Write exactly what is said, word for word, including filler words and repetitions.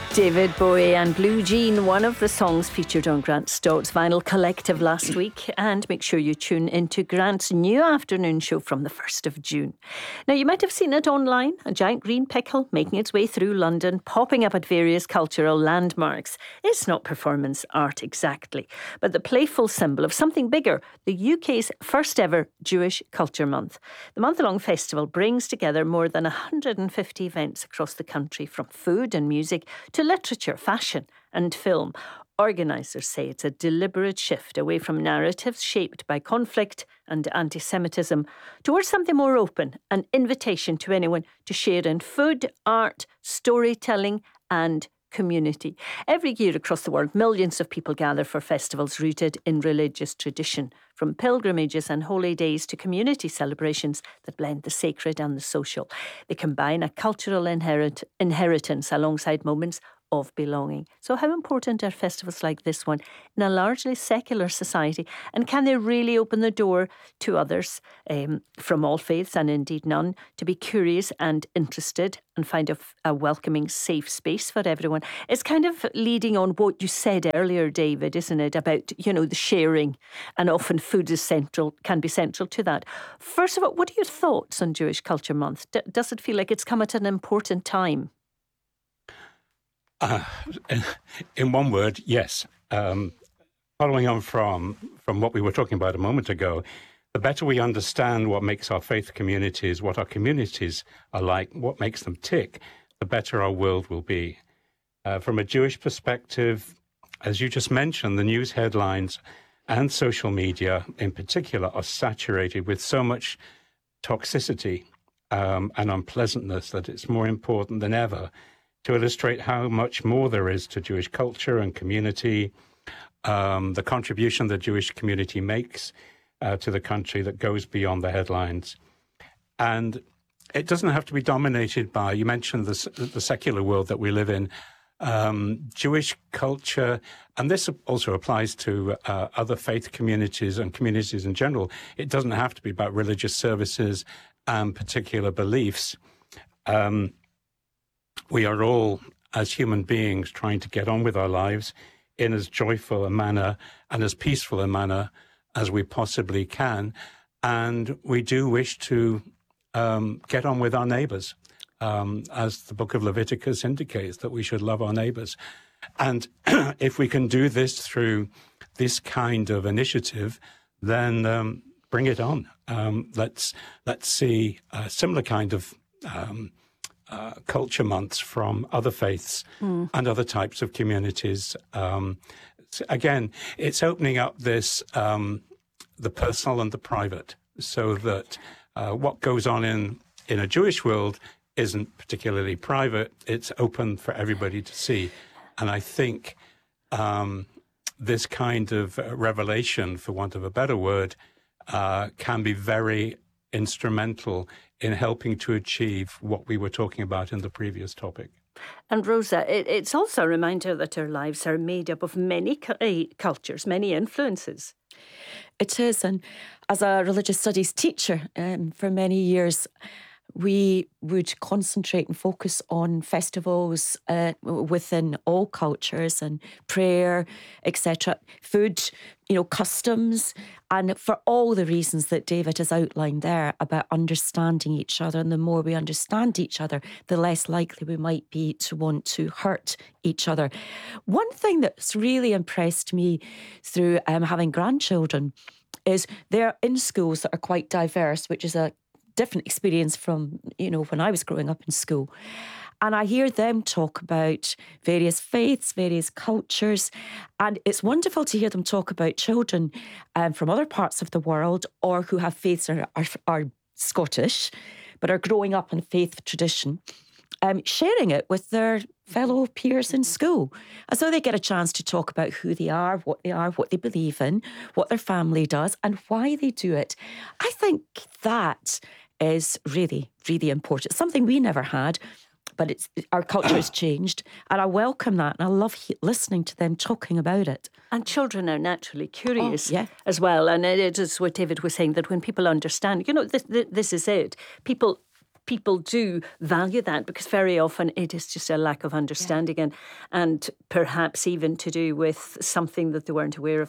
David Bowie and Blue Jean, one of the songs featured on Grant Stott's Vinyl Collective last week. And make sure you tune into Grant's new afternoon show from the first of June. Now, you might have seen it online, a giant green pickle making its way through London, popping up at various cultural landmarks. It's not performance art exactly, but the playful symbol of something bigger, the U K's first ever Jewish Culture Month. The month-long festival brings together more than one hundred fifty events across the country, from food and music to literature, fashion and film. Organisers say it's a deliberate shift away from narratives shaped by conflict and anti-Semitism towards something more open, an invitation to anyone to share in food, art, storytelling and community. Every year across the world, millions of people gather for festivals rooted in religious tradition, from pilgrimages and holy days to community celebrations that blend the sacred and the social. They combine a cultural inherit- inheritance alongside moments of belonging. So how important are festivals like this one in a largely secular society, and can they really open the door to others um, from all faiths and indeed none to be curious and interested and find a, a welcoming, safe space for everyone? It's kind of leading on what you said earlier, David, isn't it, about, you know, the sharing, and often food is central, can be central to that. First of all, what are your thoughts on Jewish Culture Month? D- does it feel like it's come at an important time? Uh, in one word, yes. Um, following on from, from what we were talking about a moment ago, the better we understand what makes our faith communities, what our communities are like, what makes them tick, the better our world will be. Uh, from a Jewish perspective, as you just mentioned, the news headlines and social media in particular are saturated with so much toxicity um, and unpleasantness that it's more important than ever to illustrate how much more there is to Jewish culture and community, um, the contribution the Jewish community makes uh, to the country that goes beyond the headlines. And it doesn't have to be dominated by, you mentioned the, the secular world that we live in, um, Jewish culture, and this also applies to uh, other faith communities and communities in general. It doesn't have to be about religious services and particular beliefs. Um, We are all, as human beings, trying to get on with our lives in as joyful a manner and as peaceful a manner as we possibly can. And we do wish to um, get on with our neighbors, um, as the book of Leviticus indicates, that we should love our neighbors. And if we can do this through this kind of initiative, then um, bring it on. Um, let's, let's see a similar kind of um Uh, culture months from other faiths mm. and other types of communities. Um, so again, it's opening up this, um, the personal and the private, so that uh, what goes on in, in a Jewish world isn't particularly private. It's open for everybody to see. And I think um, this kind of revelation, for want of a better word, uh, can be very instrumental in helping to achieve what we were talking about in the previous topic. And Rosa, it, it's also a reminder that our lives are made up of many cu- cultures, many influences. It is, and as a religious studies teacher um, for many years, we would concentrate and focus on festivals uh, within all cultures and prayer, et cetera, food, you know, customs, and for all the reasons that David has outlined there about understanding each other. And the more we understand each other, the less likely we might be to want to hurt each other. One thing that's really impressed me through um, having grandchildren is they're in schools that are quite diverse, which is a different experience from, you know, when I was growing up in school. And I hear them talk about various faiths, various cultures. And it's wonderful to hear them talk about children um, from other parts of the world, or who have faiths that are, are, are Scottish, but are growing up in faith tradition, um, sharing it with their fellow peers in school. And so they get a chance to talk about who they are, what they are, what they believe in, what their family does, and why they do it. I think that is really, really important. It's something we never had, but it's our culture has changed, and I welcome that, and I love he- listening to them talking about it. And children are naturally curious oh, yeah. as well, and it is what David was saying, that when people understand, you know, this, this is it. People people do value that, because very often it is just a lack of understanding, yeah. and, and perhaps even to do with something that they weren't aware of.